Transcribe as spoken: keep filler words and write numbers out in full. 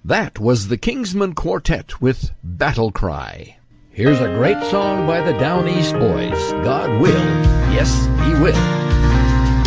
That was the Kingsmen Quartet with Battle Cry. Here's a great song by the Down East Boys. God will, yes, He will.